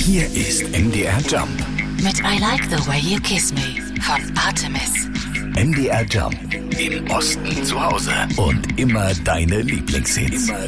Hier ist MDR Jump. Mit I Like the Way You Kiss Me von Artemis. MDR Jump. Im Osten zu Hause. Und immer deine Lieblingshits.